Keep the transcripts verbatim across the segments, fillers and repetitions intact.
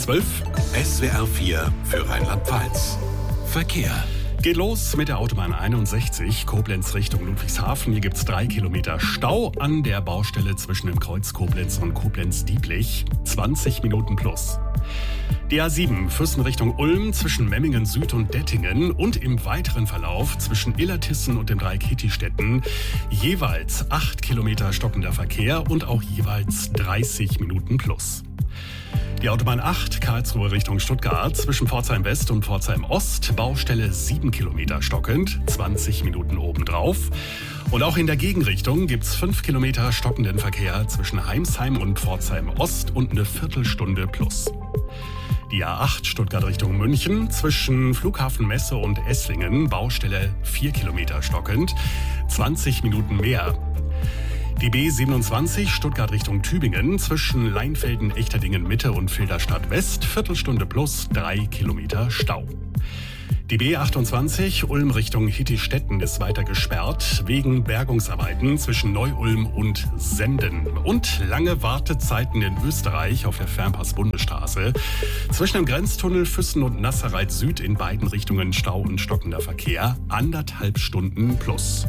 zwölf. S W R vier für Rheinland-Pfalz. Verkehr. Geht los mit der Autobahn einundsechzig, Koblenz Richtung Ludwigshafen. Hier gibt's drei Kilometer Stau an der Baustelle zwischen dem Kreuz Koblenz und Koblenz-Dieblich. zwanzig Minuten plus. Die A sieben, Füssen Richtung Ulm zwischen Memmingen Süd und Dettingen und im weiteren Verlauf zwischen Illertissen und dem Dreieck Hittistetten jeweils acht Kilometer stockender Verkehr und auch jeweils dreißig Minuten plus. Die Autobahn acht, Karlsruhe Richtung Stuttgart, zwischen Pforzheim West und Pforzheim Ost, Baustelle sieben Kilometer stockend, zwanzig Minuten obendrauf. Und auch in der Gegenrichtung gibt's fünf Kilometer stockenden Verkehr zwischen Heimsheim und Pforzheim Ost und eine Viertelstunde plus. Die A acht, Stuttgart Richtung München, zwischen Flughafen Messe und Esslingen, Baustelle vier Kilometer stockend, zwanzig Minuten mehr. Die B siebenundzwanzig, Stuttgart Richtung Tübingen, zwischen Leinfelden, Echterdingen Mitte und Filderstadt West, Viertelstunde plus drei Kilometer Stau. Die B achtundzwanzig, Ulm Richtung Hittistetten, ist weiter gesperrt, wegen Bergungsarbeiten zwischen Neu-Ulm und Senden. Und lange Wartezeiten in Österreich auf der Fernpass-Bundesstraße. Zwischen dem Grenztunnel Füssen und Nasserreit Süd in beiden Richtungen Stau und stockender Verkehr, anderthalb Stunden plus.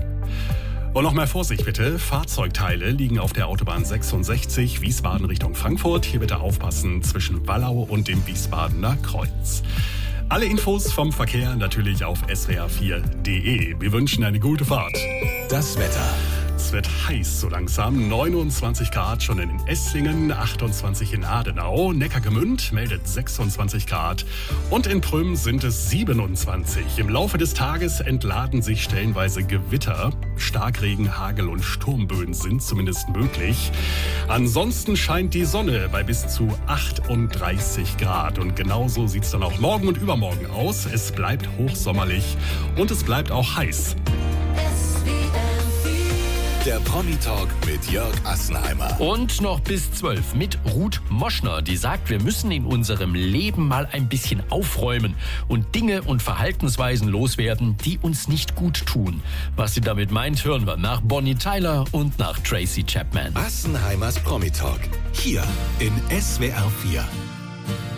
Und noch mehr Vorsicht bitte, Fahrzeugteile liegen auf der Autobahn sechsundsechzig, Wiesbaden Richtung Frankfurt. Hier bitte aufpassen zwischen Wallau und dem Wiesbadener Kreuz. Alle Infos vom Verkehr natürlich auf S W R vier Punkt de. Wir wünschen eine gute Fahrt. Das Wetter. Es wird heiß so langsam, neunundzwanzig Grad schon in Esslingen, achtundzwanzig in Adenau, Neckargemünd meldet sechsundzwanzig Grad und in Prüm sind es siebenundzwanzig. Im Laufe des Tages entladen sich stellenweise Gewitter, Starkregen, Hagel und Sturmböen sind zumindest möglich. Ansonsten scheint die Sonne bei bis zu achtunddreißig Grad und genauso sieht es dann auch morgen und übermorgen aus. Es bleibt hochsommerlich und es bleibt auch heiß. Der Promi-Talk mit Jörg Assenheimer. Und noch bis zwölf mit Ruth Moschner, die sagt, wir müssen in unserem Leben mal ein bisschen aufräumen und Dinge und Verhaltensweisen loswerden, die uns nicht gut tun. Was sie damit meint, hören wir nach Bonnie Tyler und nach Tracy Chapman. Assenheimers Promi-Talk. Hier in S W R vier.